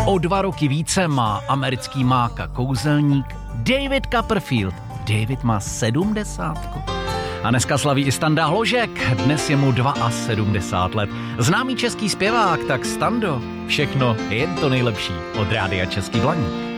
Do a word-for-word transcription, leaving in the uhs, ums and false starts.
O dva roky více má americký máka kouzelník David Copperfield. David má sedmdesátku. A dneska slaví i Standa Hložek, dnes je mu sedmdesát dva let. Známý český zpěvák, tak Stando, všechno jen to nejlepší od Rádia Český Blaník.